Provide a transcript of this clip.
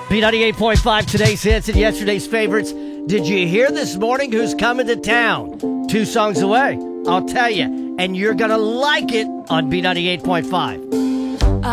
B98.5, today's hits and yesterday's favorites. Did you hear this morning who's coming to town? 2 songs away. I'll tell you, and you're going to like it on B98.5.